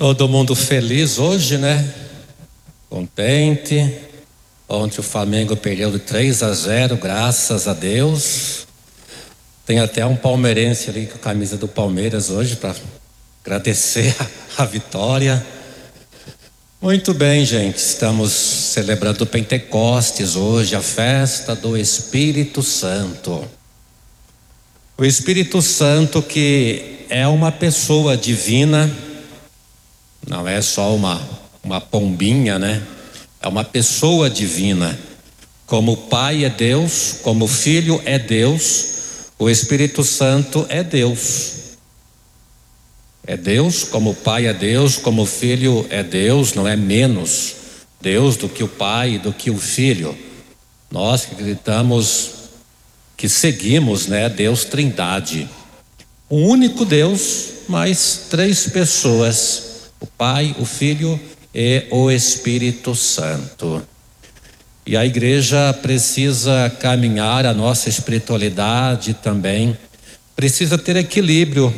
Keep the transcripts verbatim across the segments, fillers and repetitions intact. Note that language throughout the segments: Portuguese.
Todo mundo feliz hoje, né? Contente. Ontem o Flamengo perdeu de três a zero, graças a Deus. Tem até um palmeirense ali com a camisa do Palmeiras hoje para agradecer a, a vitória. Muito bem, gente. Estamos celebrando o Pentecostes hoje, a festa do Espírito Santo. O Espírito Santo, que é uma pessoa divina, não é só uma, uma pombinha, né? É uma pessoa divina. Como o Pai é Deus, como o Filho é Deus, o Espírito Santo é Deus. É Deus, como o Pai é Deus, como o Filho é Deus, não é menos Deus do que o Pai, do que o Filho. Nós que acreditamos, que seguimos, né? Deus Trindade. Um único Deus, mas três pessoas. O Pai, o Filho e o Espírito Santo. E a igreja precisa caminhar, a nossa espiritualidade também precisa ter equilíbrio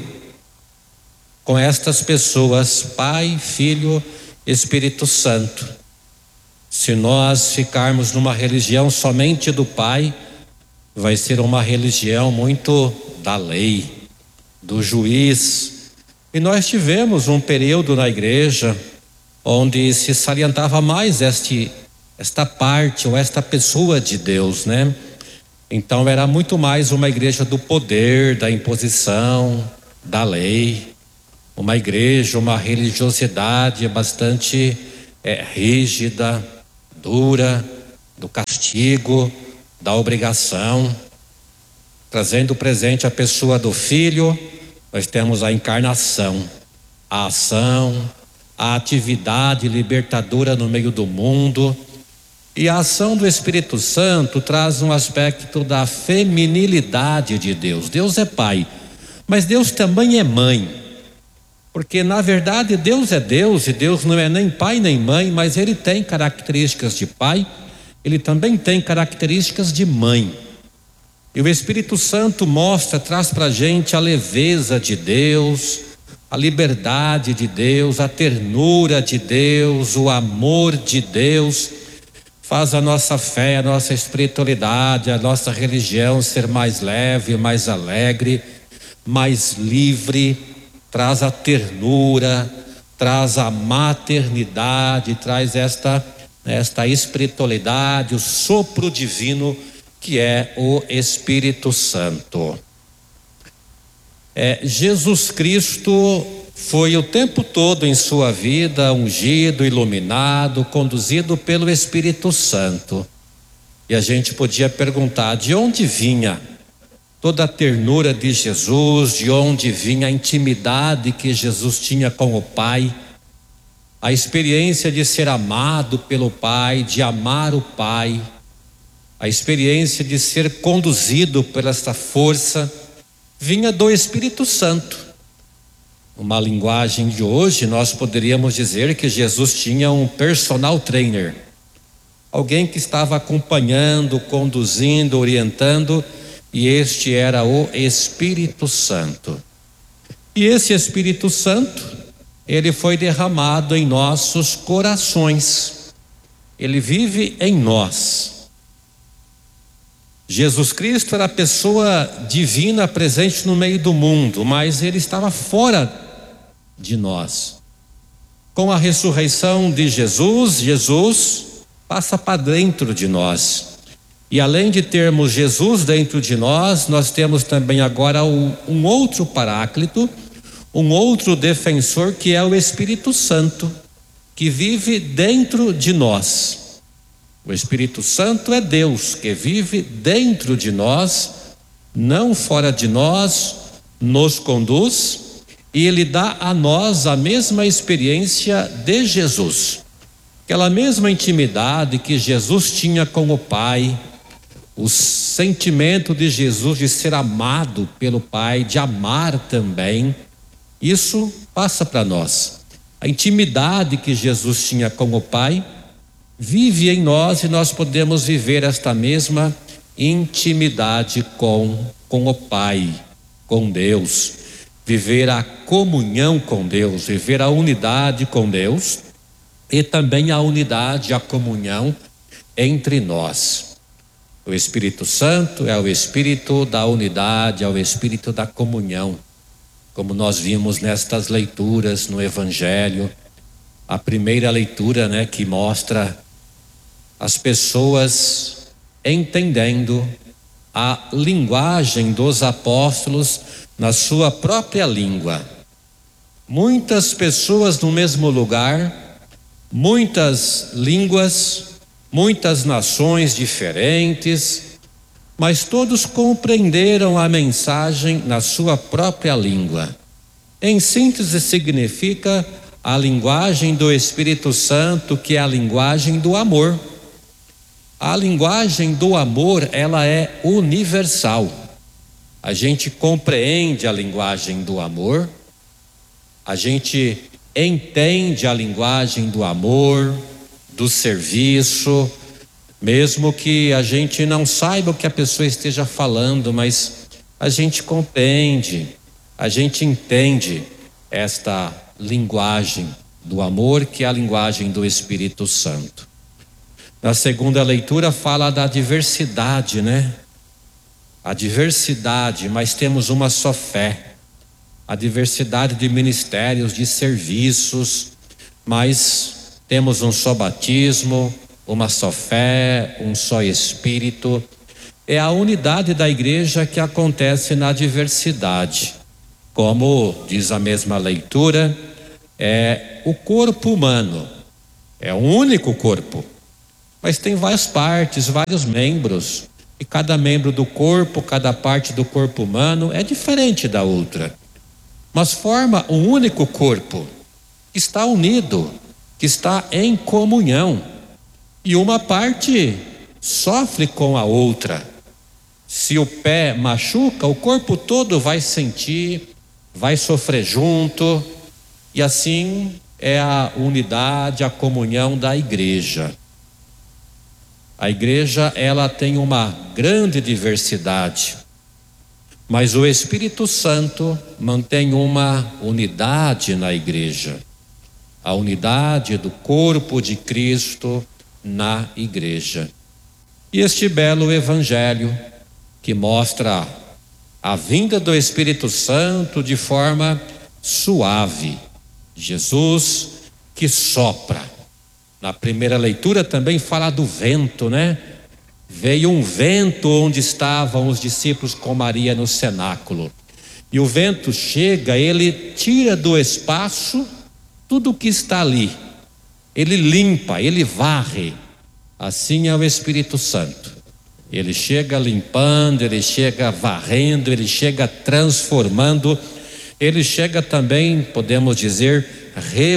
com estas pessoas, Pai, Filho, Espírito Santo. Se nós ficarmos numa religião somente do Pai, vai ser uma religião muito da lei, do juiz. E nós tivemos um período na igreja onde se salientava mais este, esta parte ou esta pessoa de Deus, né? Então era muito mais uma igreja do poder, da imposição, da lei, uma igreja, uma religiosidade bastante é, rígida, dura, do castigo, da obrigação, trazendo presente a pessoa do Filho. Nós temos a encarnação, a ação, a atividade libertadora no meio do mundo. E a ação do Espírito Santo traz um aspecto da feminilidade de Deus. Deus é Pai, mas Deus também é Mãe. Porque na verdade Deus é Deus e Deus não é nem Pai nem Mãe, mas Ele tem características de Pai, Ele também tem características de Mãe. E o Espírito Santo mostra, traz para a gente a leveza de Deus, a liberdade de Deus, a ternura de Deus, o amor de Deus, faz a nossa fé, a nossa espiritualidade, a nossa religião ser mais leve, mais alegre, mais livre, traz a ternura, traz a maternidade, traz esta, esta espiritualidade, o sopro divino que é o Espírito Santo. É, Jesus Cristo foi o tempo todo em sua vida ungido, iluminado, conduzido pelo Espírito Santo. E a gente podia perguntar de onde vinha toda a ternura de Jesus, de onde vinha a intimidade que Jesus tinha com o Pai, a experiência de ser amado pelo Pai, de amar o Pai, a experiência de ser conduzido por essa força, vinha do Espírito Santo. Uma linguagem de hoje, nós poderíamos dizer que Jesus tinha um personal trainer, alguém que estava acompanhando, conduzindo, orientando, e este era o Espírito Santo. E esse Espírito Santo, ele foi derramado em nossos corações, ele vive em nós. Jesus Cristo era a pessoa divina presente no meio do mundo, mas ele estava fora de nós. Com a ressurreição de Jesus, Jesus passa para dentro de nós. E além de termos Jesus dentro de nós, nós temos também agora um, um outro paráclito, um outro defensor, que é o Espírito Santo, que vive dentro de nós. O Espírito Santo é Deus que vive dentro de nós, não fora de nós, nos conduz, e Ele dá a nós a mesma experiência de Jesus. Aquela mesma intimidade que Jesus tinha com o Pai, o sentimento de Jesus de ser amado pelo Pai, de amar também, isso passa para nós. A intimidade que Jesus tinha com o Pai vive em nós, e nós podemos viver esta mesma intimidade com, com o Pai, com Deus. viver a comunhão com Deus, viver a unidade com Deus e também a unidade, a comunhão entre nós. O Espírito Santo é o Espírito da unidade, é o Espírito da comunhão, como nós vimos nestas leituras no Evangelho. A primeira leitura, né, que mostra as pessoas entendendo a linguagem dos apóstolos na sua própria língua. Muitas pessoas no mesmo lugar, muitas línguas, muitas nações diferentes, mas todos compreenderam a mensagem na sua própria língua. Em síntese, significa a linguagem do Espírito Santo, que é a linguagem do amor. A linguagem do amor, ela é universal. A gente compreende a linguagem do amor, a gente entende a linguagem do amor, do serviço, mesmo que a gente não saiba o que a pessoa esteja falando, mas a gente compreende, a gente entende esta linguagem do amor, que é a linguagem do Espírito Santo. Na segunda leitura fala da diversidade, né? A diversidade, mas temos uma só fé. A diversidade de ministérios, de serviços, mas temos um só batismo, uma só fé, um só Espírito. É a unidade da igreja que acontece na diversidade. Como diz a mesma leitura, é o corpo humano, é um único corpo, mas tem várias partes, vários membros, e cada membro do corpo, cada parte do corpo humano é diferente da outra, mas forma um único corpo, que está unido, que está em comunhão, e uma parte sofre com a outra. Se o pé machuca, o corpo todo vai sentir, vai sofrer junto, e assim é a unidade, a comunhão da igreja. A igreja, ela tem uma grande diversidade, mas o Espírito Santo mantém uma unidade na igreja, a unidade do corpo de Cristo na igreja. E este belo evangelho que mostra a vinda do Espírito Santo de forma suave, Jesus que sopra. Na primeira leitura também fala do vento, né? Veio um vento onde estavam os discípulos com Maria no cenáculo. E o vento chega, ele tira do espaço tudo o que está ali. Ele limpa, ele varre. Assim é o Espírito Santo. Ele chega limpando, ele chega varrendo, ele chega transformando, ele chega também, podemos dizer,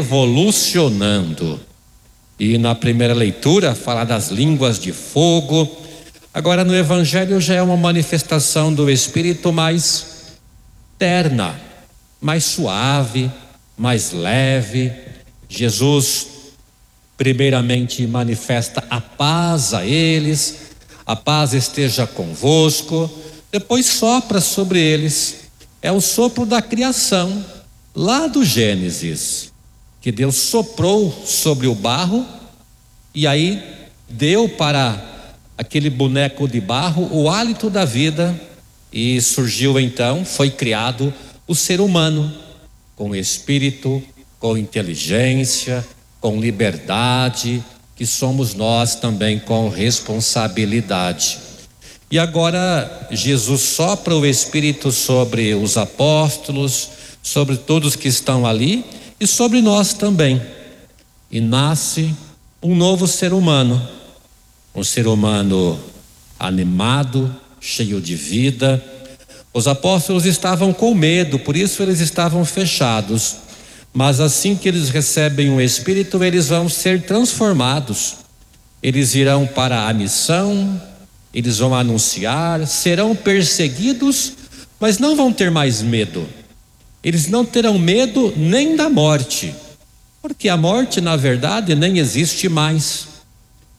revolucionando. E na primeira leitura fala das línguas de fogo. Agora no Evangelho já é uma manifestação do Espírito mais terna, mais suave, mais leve. Jesus primeiramente manifesta a paz a eles, a paz esteja convosco, depois sopra sobre eles. É o sopro da criação, lá do Gênesis, que Deus soprou sobre o barro e aí deu para aquele boneco de barro o hálito da vida, e surgiu então, foi criado o ser humano, com espírito, com inteligência, com liberdade, que somos nós também com responsabilidade. E agora Jesus sopra o Espírito sobre os apóstolos, sobre todos que estão ali e sobre nós também. E nasce um novo ser humano, um ser humano animado, cheio de vida. Os apóstolos estavam com medo, por isso eles estavam fechados. Mas assim que eles recebem o Espírito, eles vão ser transformados. Eles irão para a missão, eles vão anunciar, serão perseguidos, mas não vão ter mais medo. Eles não terão medo nem da morte, porque a morte, na verdade, nem existe mais.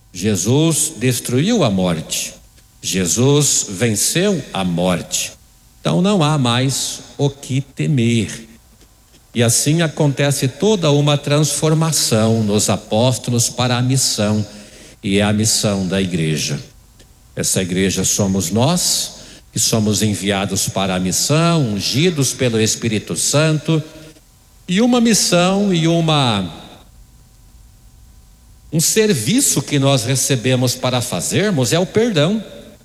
Jesus destruiu a morte. Jesus venceu a morte. Então não há mais o que temer. E assim acontece toda uma transformação nos apóstolos para a missão, e é a missão da igreja. Essa igreja somos nós, que somos enviados para a missão, ungidos pelo Espírito Santo, e uma missão e uma um serviço que nós recebemos para fazermos é o perdão.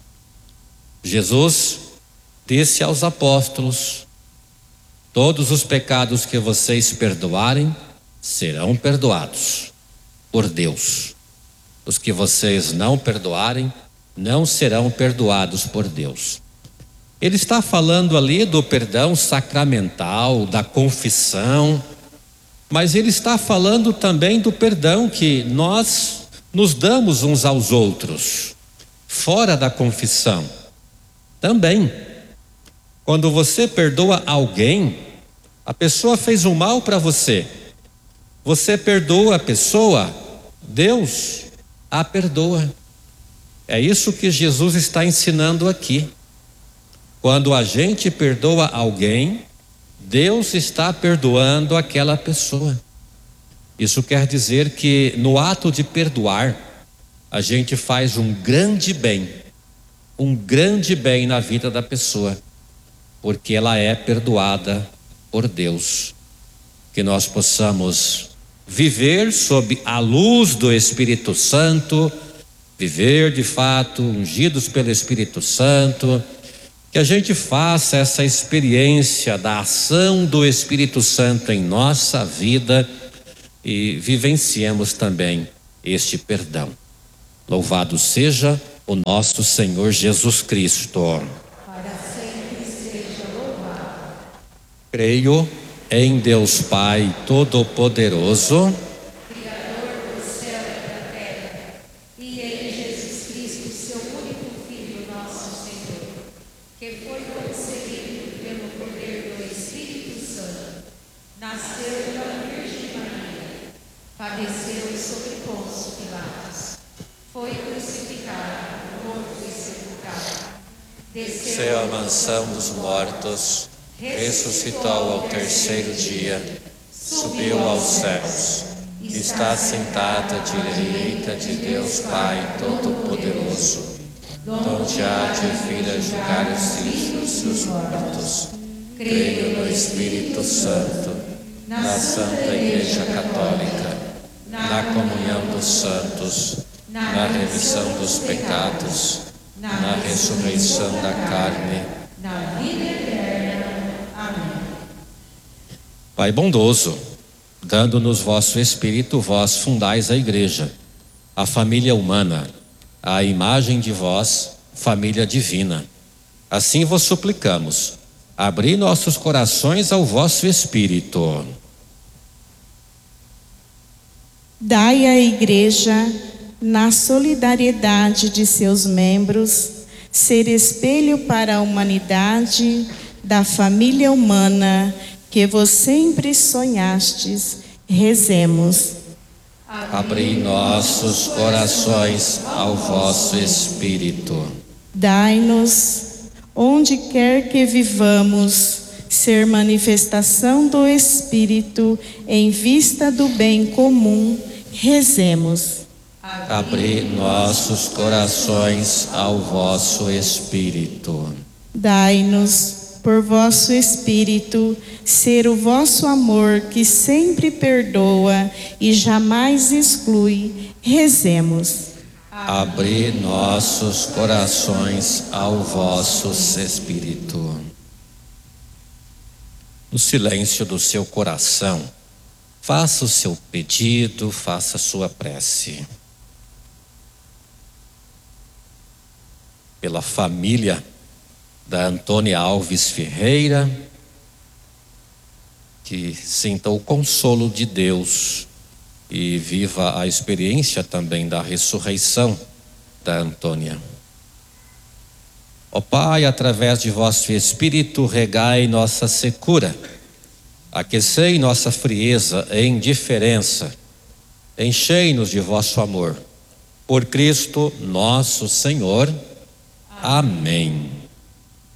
Jesus disse aos apóstolos: todos os pecados que vocês perdoarem serão perdoados por Deus. Os que vocês não perdoarem não serão perdoados por Deus. Ele está falando ali do perdão sacramental, da confissão, mas ele está falando também do perdão que nós nos damos uns aos outros, fora da confissão. Também, quando você perdoa alguém, a pessoa fez um mal para você, você perdoa a pessoa, Deus a perdoa. É isso que Jesus está ensinando aqui. Quando a gente perdoa alguém, Deus está perdoando aquela pessoa. Isso quer dizer que no ato de perdoar, a gente faz um grande bem, um grande bem na vida da pessoa, porque ela é perdoada por Deus. Que nós possamos viver sob a luz do Espírito Santo, viver de fato ungidos pelo Espírito Santo, que a gente faça essa experiência da ação do Espírito Santo em nossa vida e vivenciemos também este perdão. Louvado seja o nosso Senhor Jesus Cristo. Para sempre seja louvado. Creio em Deus Pai Todo-Poderoso, Criador do céu e da terra, e em Jesus Cristo, seu único Filho, nosso Senhor, que foi concebido pelo poder do Espírito Santo, nasceu da Virgem Maria, padeceu sob Pôncio Pilatos, foi crucificado, morto e sepultado, desceu à mansão dos mortos, ressuscitou ao terceiro dia, subiu aos céus, está sentado à direita de Deus Pai Todo-Poderoso, donde há de vir a julgar os vivos e os mortos. Creio no Espírito Santo, na Santa Igreja Católica, na comunhão dos santos, na remissão dos pecados, na ressurreição da carne, na vida eterna. Amém. Pai bondoso, dando-nos vosso Espírito, vós fundais a Igreja, a família humana, a imagem de vós, família divina. Assim vos suplicamos, abri nossos corações ao vosso Espírito. Dai à Igreja, na solidariedade de seus membros, ser espelho para a humanidade da família humana que vos sempre sonhastes. Rezemos. Abri nossos corações ao vosso Espírito. Dai-nos, onde quer que vivamos, ser manifestação do Espírito em vista do bem comum. Rezemos. Abri nossos corações ao vosso Espírito. Dai-nos, por vosso Espírito, ser o vosso amor que sempre perdoa e jamais exclui. Rezemos. Abri nossos corações ao vosso Espírito. No silêncio do seu coração, faça o seu pedido, faça a sua prece. Pela família da Antônia Alves Ferreira, que sinta o consolo de Deus e viva a experiência também da ressurreição da Antônia. Ó Pai, através de vosso Espírito, regai nossa secura, aquecei nossa frieza e indiferença, enchei-nos de vosso amor. Por Cristo nosso Senhor. Amém.